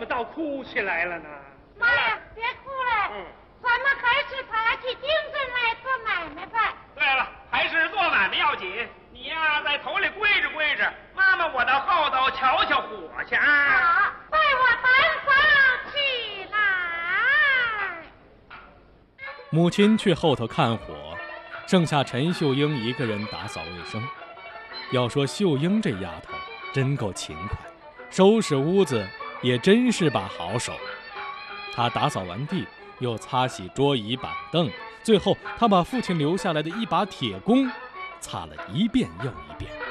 么倒哭起来了呢？ 妈呀，别哭了，咱们还是爬起精神来做买卖吧。 对了，还是做买卖要紧。你呀，在头里跪着跪着，妈妈我到后头瞧瞧火去啊。 好，带我单房起来。 母亲去后头看火，剩下陈秀英一个人打扫卫生。要说秀英这丫头真够勤快，收拾屋子也真是把好手。她打扫完地，又擦洗桌椅板凳，最后她把父亲留下来的一把铁弓擦了一遍又一遍。